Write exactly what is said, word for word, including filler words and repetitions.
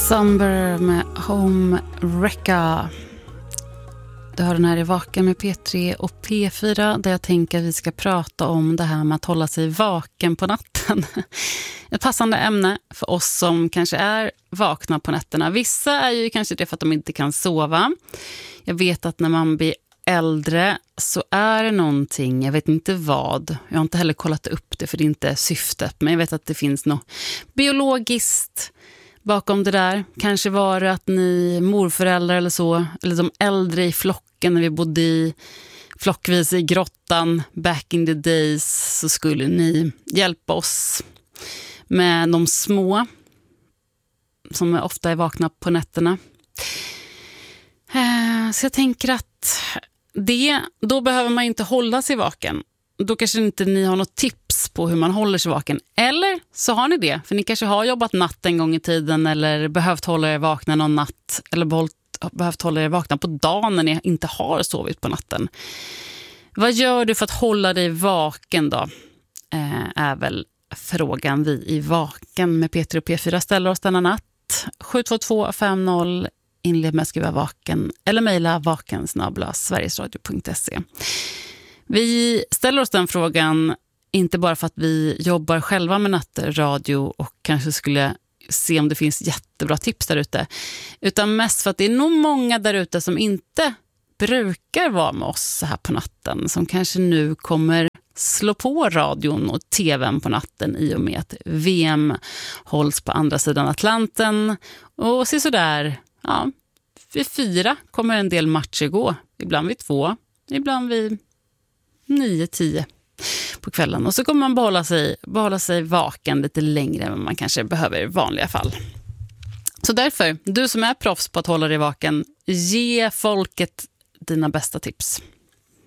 Summer med Home Wrecker. Du har den här i vaken med P tre och P fyra där jag tänker att vi ska prata om det här med att hålla sig vaken på natten. Ett passande ämne för oss som kanske är vakna på nätterna. Vissa är ju kanske det för att de inte kan sova. Jag vet att när man blir äldre så är det någonting, jag vet inte vad. Jag har inte heller kollat upp det för det är inte syftet. Men jag vet att det finns något biologiskt bakom det där. Kanske var det att ni morföräldrar eller så, eller de äldre i flocken när vi bodde i flockvis i grottan back in the days, så skulle ni hjälpa oss med de små som ofta är vakna på nätterna. Så jag tänker att det, då behöver man inte hålla sig vaken. Då kanske inte ni har något tips på hur man håller sig vaken. Eller så har ni det. För ni kanske har jobbat natt en gång i tiden. Eller behövt hålla er vakna någon natt. Eller behövt hålla er vakna på dagen när ni inte har sovit på natten. Vad gör du för att hålla dig vaken då? Eh, är väl frågan vi i Vaken med P tre och P fyra ställer oss denna natt. sju två två fem noll inled med att skriva vaken. Eller mejla vaken snabel-a sverigesradio punkt se. Vi ställer oss den frågan inte bara för att vi jobbar själva med nattradio och kanske skulle se om det finns jättebra tips där ute, utan mest för att det är nog många där ute som inte brukar vara med oss så här på natten, som kanske nu kommer slå på radion och tvn på natten i och med att V M hålls på andra sidan Atlanten och se så där, ja, vid fyra kommer en del matcher gå, ibland vid två, ibland vid nio tio på kvällen. Och så kommer man behålla sig, behålla sig vaken lite längre än man kanske behöver i vanliga fall. Så därför, du som är proffs på att hålla dig vaken, ge folket dina bästa tips.